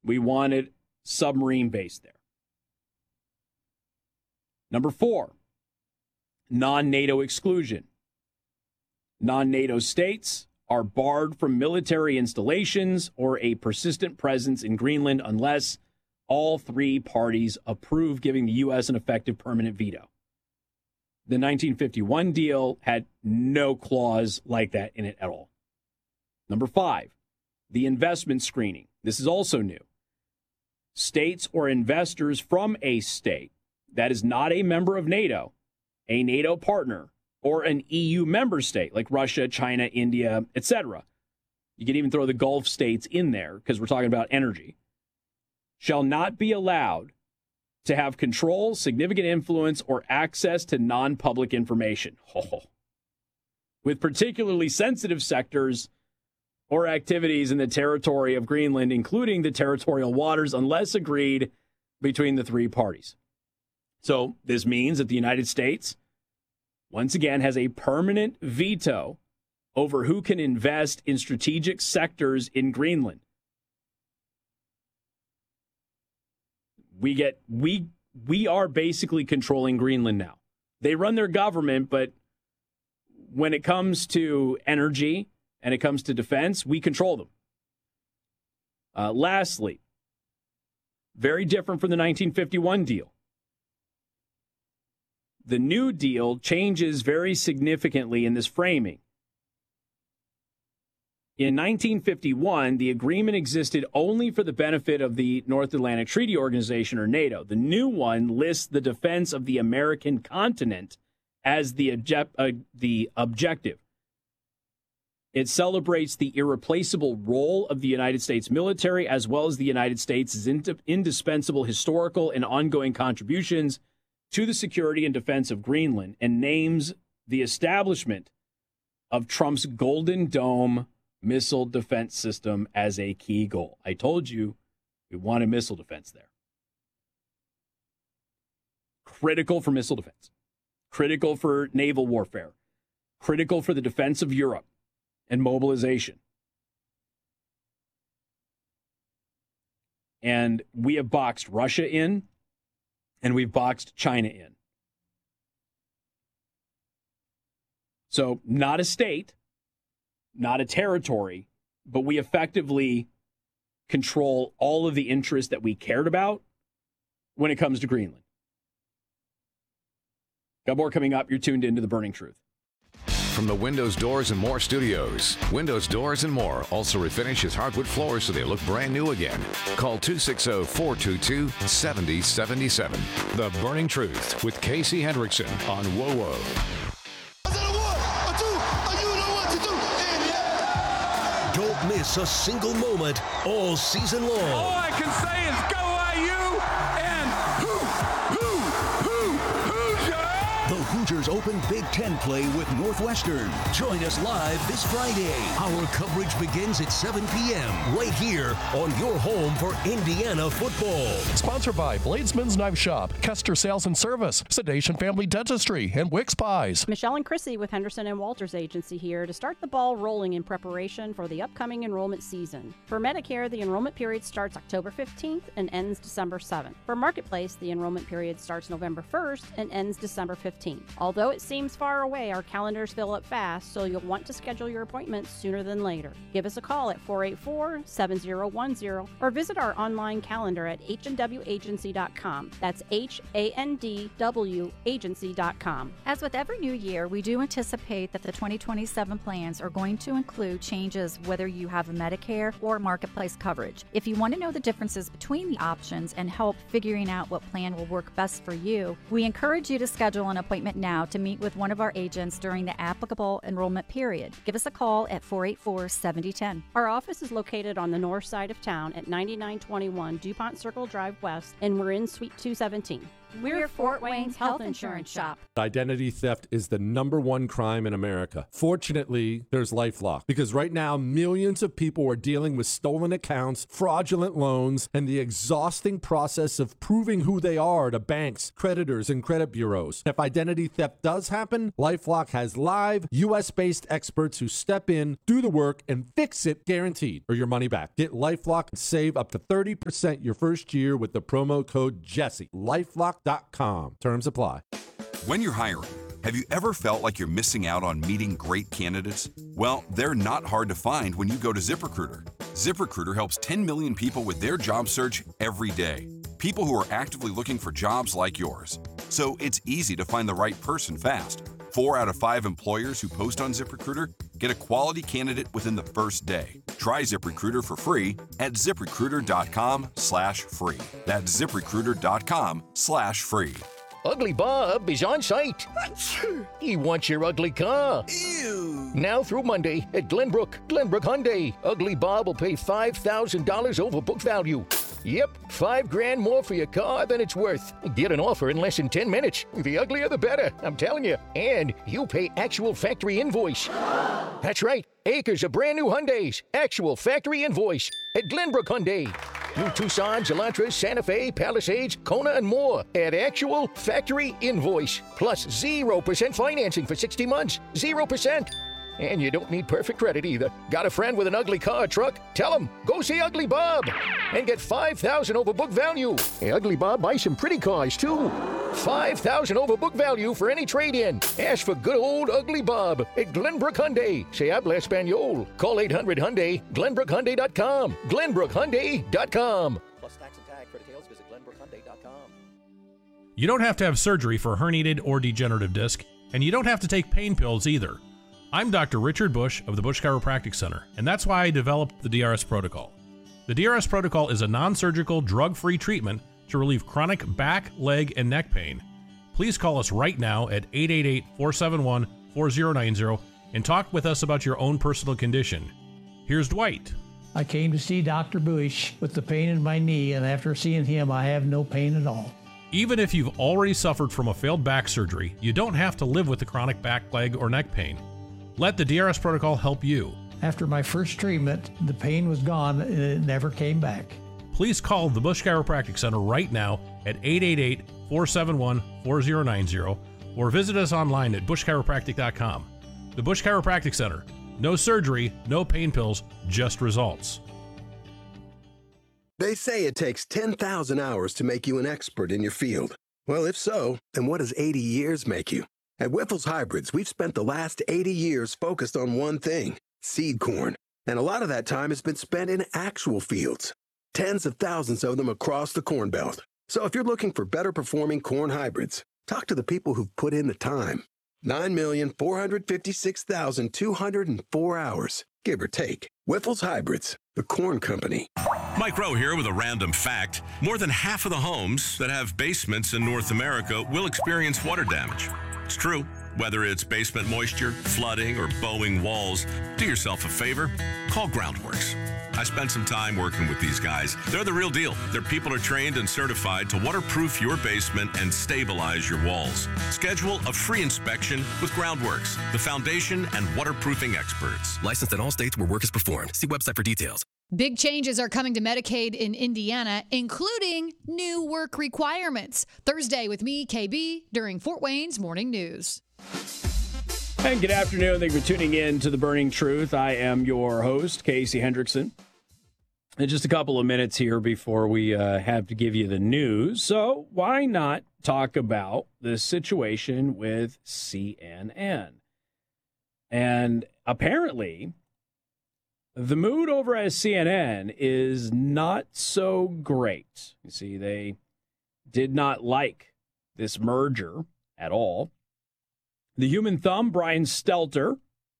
We wanted submarine base there. Number 4, non-NATO exclusion. Non-NATO states are barred from military installations or a persistent presence in Greenland unless all 3 parties approve, giving the U.S. an effective permanent veto. The 1951 deal had no clause like that in it at all. Number 5, the investment screening. This is also new. States or investors from a state that is not a member of NATO, a NATO partner, or an EU member state like Russia, China, India, etc. You can even throw the Gulf states in there because we're talking about energy. Shall not be allowed to have control, significant influence, or access to non-public information. With particularly sensitive sectors or activities in the territory of Greenland, including the territorial waters, unless agreed between the 3 parties. So this means that the United States, once again, has a permanent veto over who can invest in strategic sectors in Greenland. We are basically controlling Greenland now. They run their government, but when it comes to energy and it comes to defense, we control them. Lastly, very different from the 1951 deal. The new deal changes very significantly in this framing. In 1951, the agreement existed only for the benefit of the North Atlantic Treaty Organization, or NATO. The new one lists the defense of the American continent as the objective. It celebrates the irreplaceable role of the United States military, as well as the United States' indispensable historical and ongoing contributions to the security and defense of Greenland, and names the establishment of Trump's Golden Dome missile defense system as a key goal. I told you we wanted missile defense there. Critical for missile defense, critical for naval warfare, critical for the defense of Europe and mobilization. And we have boxed Russia in, and we've boxed China in. So not a state, not a territory, but we effectively control all of the interests that we cared about when it comes to Greenland. Got more coming up. You're tuned into The Burning Truth. From the Windows, Doors, and More studios, Windows, Doors, and More also refinishes hardwood floors so they look brand new again. Call 260-422-7077. The Burning Truth with Casey Hendrickson on WOWO. Don't miss a single moment all season long. All I can say is go IU and Hoosiers! The Hoosiers open Big Ten play with Northwestern. Join us live this Friday. Our coverage begins at 7 p.m. right here on your home for Indiana football. Sponsored by Bladesman's Knife Shop, Kester Sales and Service, Sedation Family Dentistry, and Wicks Pies. Michelle and Chrissy with Henderson and Walters Agency here to start the ball rolling in preparation for the upcoming enrollment season. For Medicare, the enrollment period starts October 15th and ends December 7th. For Marketplace, the enrollment period starts November 1st and ends December 15th. Although it seems far away, our calendars fill up fast, so you'll want to schedule your appointments sooner than later. Give us a call at 484-7010 or visit our online calendar at handwagency.com. That's HANDW agency.com. As with every new year, we do anticipate that the 2027 plans are going to include changes whether you have Medicare or Marketplace coverage. If you want to know the differences between the options and help figuring out what plan will work best for you, we encourage you to schedule an appointment now to meet with one of our agents during the applicable enrollment period. Give us a call at 484-7010. Our office is located on the north side of town at 9921 DuPont Circle Drive West, and we're in Suite 217. We're Fort Wayne's health insurance shop. Identity theft is the #1 crime in America. Fortunately, there's LifeLock, because right now millions of people are dealing with stolen accounts, fraudulent loans, and the exhausting process of proving who they are to banks, creditors, and credit bureaus. If identity theft does happen, LifeLock has live, U.S.-based experts who step in, do the work, and fix it, guaranteed, or your money back. Get LifeLock and save up to 30% your first year with the promo code Jesse. LifeLock.com. Terms apply. When you're hiring, have you ever felt like you're missing out on meeting great candidates? Well, they're not hard to find when you go to ZipRecruiter. ZipRecruiter helps 10 million people with their job search every day. People who are actively looking for jobs like yours. So it's easy to find the right person fast. 4 out of 5 employers who post on ZipRecruiter get a quality candidate within the first day. Try ZipRecruiter for free at ZipRecruiter.com/free. That's ZipRecruiter.com/free. Ugly Bob is on site. He wants your ugly car. Ew. Now through Monday at Glenbrook Hyundai. Ugly Bob will pay $5,000 over book value. Yep, $5,000 more for your car than it's worth. Get an offer in less than 10 minutes. The uglier the better, I'm telling you. And you pay actual factory invoice. That's right, acres of brand new Hyundais. Actual factory invoice at Glenbrook Hyundai. New Tucsons, Elantras, Santa Fe, Palisades, Kona, and more at actual factory invoice. Plus 0% financing for 60 months. 0%. And you don't need perfect credit either. Got a friend with an ugly car or truck? Tell him, go see Ugly Bob and get $5,000 over book value. Hey, Ugly Bob buys some pretty cars too. $5,000 over book value for any trade-in. Ask for good old Ugly Bob at Glenbrook Hyundai. Se habla español. Call 800-HYUNDAI, GlenbrookHyundai.com. GlenbrookHyundai.com. Plus tax and tag. For details, visit GlenbrookHyundai.com. You don't have to have surgery for a herniated or degenerative disc, and you don't have to take pain pills either. I'm Dr. Richard Bush of the Bush Chiropractic Center, and that's why I developed the DRS Protocol. The DRS Protocol is a non-surgical, drug-free treatment to relieve chronic back, leg, and neck pain. Please call us right now at 888-471-4090 and talk with us about your own personal condition. Here's Dwight. I came to see Dr. Bush with the pain in my knee, and after seeing him, I have no pain at all. Even if you've already suffered from a failed back surgery, you don't have to live with the chronic back, leg, or neck pain. Let the DRS Protocol help you. After my first treatment, the pain was gone and it never came back. Please call the Bush Chiropractic Center right now at 888-471-4090 or visit us online at bushchiropractic.com. The Bush Chiropractic Center. No surgery, no pain pills, just results. They say it takes 10,000 hours to make you an expert in your field. Well, if so, then what does 80 years make you? At Wyffels Hybrids, we've spent the last 80 years focused on one thing, seed corn. And a lot of that time has been spent in actual fields. Tens of thousands of them across the Corn Belt. So if you're looking for better performing corn hybrids, talk to the people who've put in the time. 9,456,204 hours, give or take. Wyffels Hybrids, the corn company. Mike Rowe here with a random fact. More than half of the homes that have basements in North America will experience water damage. It's true. Whether it's basement moisture, flooding, or bowing walls, do yourself a favor, call Groundworks. I spent some time working with these guys. They're the real deal. Their people are trained and certified to waterproof your basement and stabilize your walls. Schedule a free inspection with Groundworks, the foundation and waterproofing experts. Licensed in all states where work is performed. See website for details. Big changes are coming to Medicaid in Indiana, including new work requirements. Thursday with me, KB, during Fort Wayne's Morning News. And good afternoon. Thank you for tuning in to The Burning Truth. I am your host, Casey Hendrickson. In just a couple of minutes here before we have to give you the news. So why not talk about the situation with CNN? And apparently, the mood over at CNN is not so great. You see, they did not like this merger at all. The human thumb, Brian Stelter,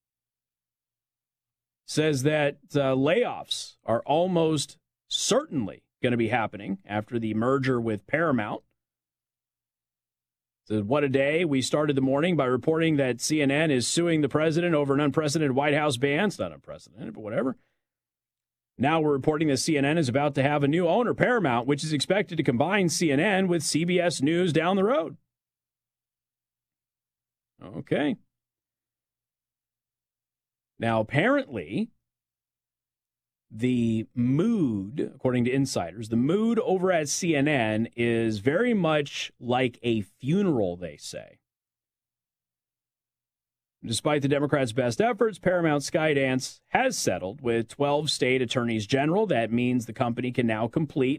says that layoffs are almost certainly going to be happening after the merger with Paramount. So what a day. We started the morning by reporting that CNN is suing the president over an unprecedented White House ban. It's not unprecedented, but whatever. Now we're reporting that CNN is about to have a new owner, Paramount, which is expected to combine CNN with CBS News down the road. Okay. Now, apparently, the mood, according to insiders, the mood over at CNN is very much like a funeral, they say. Despite the Democrats' best efforts, Paramount Skydance has settled with 12 state attorneys general. That means the company can now complete